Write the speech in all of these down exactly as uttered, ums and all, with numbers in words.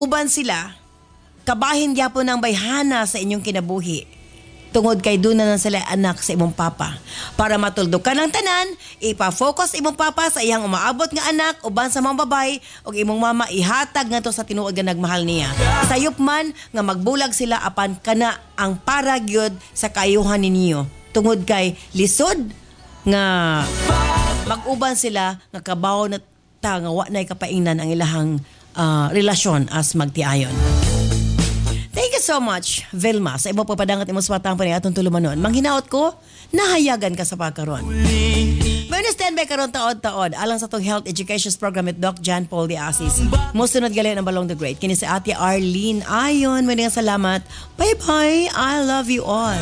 uban sila, kabahin gyapon ng bayhana sa inyong kinabuhi. Tungod kay doon na sila anak sa imong papa. Para matuldukan ng tanan, ipa-focus imong papa sa iyang umaabot nga anak, uban sa mga babay, o imong mama ihatag nga to sa tinuod nga nagmahal niya. Sayop man nga magbulag sila apan kana ang para gyud sa kaayuhan ninyo. Tungod kay lisod nga mag-uban sila nga kabaw na ta nga wa nay kapaingnan ang ilahang uh, relasyon as magtiayon. Thank you so much, Vilma, sa imo pagpadangat imong swatang pa ni atong tulumanon. Manghinaot ko, nahayagan ka sa pagkaron. May stand by karon taod-taod alang sa tong health education program at Doc John Paul de Asis. Musunod gali ang Balong the Great. Kini si Ate Arlene Ayon. May nga salamat. Bye-bye. I love you all.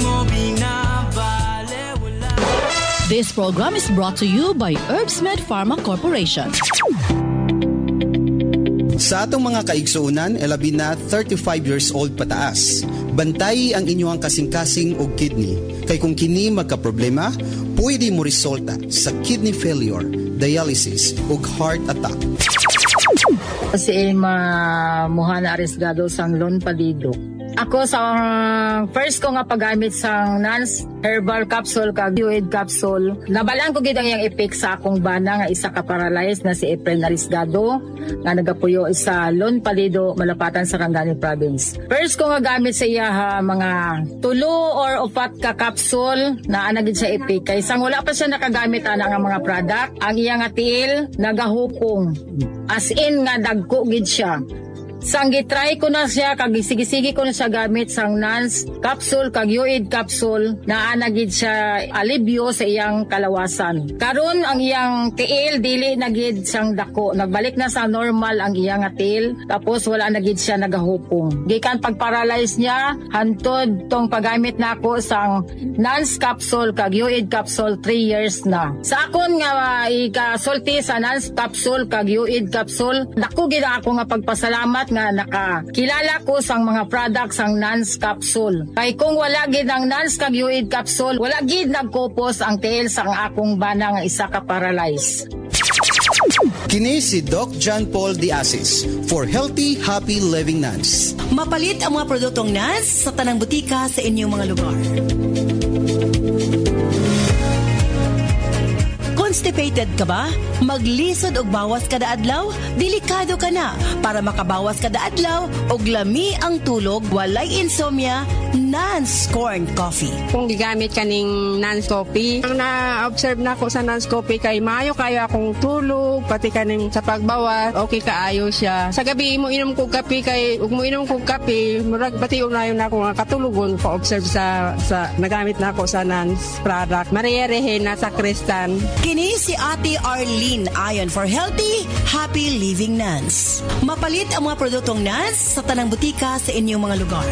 This program is brought to you by Herbsmed Pharma Corporation. Sa atong mga kaigsuunan, elabi na thirty-five years old pataas. Bantay ang inyong kasing-kasing og kidney. Kay kung kini magka-problema, pwede mo resulta sa kidney failure, dialysis ug heart attack. Si Emma Mohana Arisgado sang Lon Palido. Ako sa uh, first ko nga paggamit sa Nance Herbal Capsule kag Uid Capsule. Nabalaan ko gid ang iyang effect sa akong bana nga isa ka paralyzed na si April Arisgado nga nagapuyo sa Lon Palido, Malapatan sa Cangani Province. First ko nga gamit sa iya ha, mga tulo or upat ka capsule na anagid sa effect. Kay sang wala pa siya nakagamit ana nga mga product, ang iya nga tiil nagahukong. As in nga dagko gid siya. Sang gitry ko na siya, kag sige-sige ko na siya gamit sang Nance Capsule kag Uid Capsule na anagid siya alibyo sa iyang kalawasan. Karon ang iyang tiil dili na gid sang dako, nagbalik na sa normal ang iyang tiil, tapos wala na gid siya nagahupong. Gikan pag-paralyze niya hantod tong paggamit nako sang Nance Capsule kag Uid Capsule three years na. Sa akon nga uh, ikasulti sa Nance Capsule kag Uid Capsule, dako gid ako nga pagpasalamat nga nakakilala ko sang mga products sang Nance Capsule. Kay kung wala gid ang Nance kag Uid Capsule, wala gid nagkupos ang tiil sang akong bana nga isa ka paralyze. Kini si Doc John Paul de Asis for Healthy, Happy Living Nance. Mapalit ang mga produktong Nance sa tanang butika sa inyong mga lugar. Constipated ka ba? Maglisod og bawas kada adlaw? Delikado ka na. Para makabawas kada adlaw og lami ang tulog, walay insomnia, Nance Corn Coffee. Kung gigamit kaning Nance Coffee, ang na-observe na ko sa Nance Coffee kay maayo kayo akong tulog, pati kaning sa pagbawas, okay kaayo siya. Sa gabi mo inom kog kape kay ug mo inom kog kape, murag pati unayon na ako nga katulugon ko observe sa sa nagamit na ako sa Nance product. Mariyerehe na sa Kristan. Kini si Ate Arlene Ayon for Healthy, Happy Living Nance. Mapalit ang mga produktong Nance sa tanang butika sa inyong mga lugar.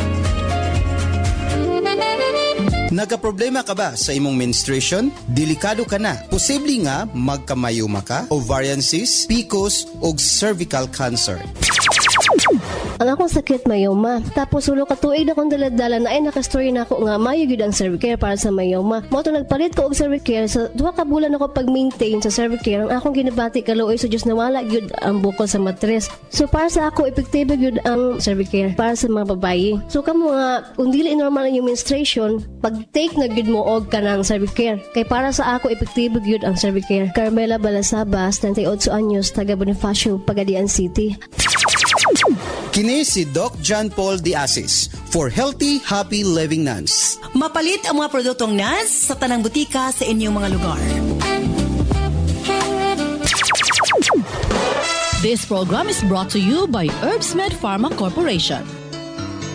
Nagka-problema ka ba sa imong menstruation? Delikado ka na. Posible nga magkamayuma ka, ovarian cyst, P C O S o cervical cancer. Ang akong sakit mayoma. Tapos ulo ka tuig na kong daladala na ay nakastory na ako nga mayo gyud ang Cervicare para sa mayoma. Mo to nagpalit ko og Cervicare sa duha ka bulan ako pag-maintain sa Cervicare. Ang akong ginabati kaluoy sa Dios na wala gyud ang bukol sa matres. So para sa ako epektibo gyud ang Cervicare para sa mga babayi. So kamo nga kung dili normal ang yung menstruation, pag-take na gyud mo og kanang Cervicare. Kay para sa ako epektibo gyud ang Cervicare. Carmela Balasabas, thirty-eight anyos, taga Bonifacio, Pagadian City. Kini si Doc John Paul de Asis for Healthy, Happy Living Nance. Mapalit ang mga produktong Nance sa tanang butika sa inyong mga lugar. This program is brought to you by Herbsmed Pharma Corporation.